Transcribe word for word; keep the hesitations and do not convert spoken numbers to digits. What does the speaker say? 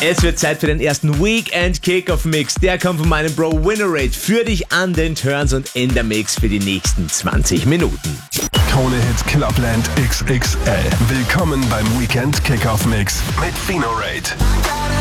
Es wird Zeit für den ersten Weekend Kickoff Mix. Der kommt von meinem Bro Winnerate für dich an den Turns und in der Mix für die nächsten zwanzig Minuten. Krone Hits Clubland X X L. Willkommen beim Weekend Kickoff Mix mit Winnerate.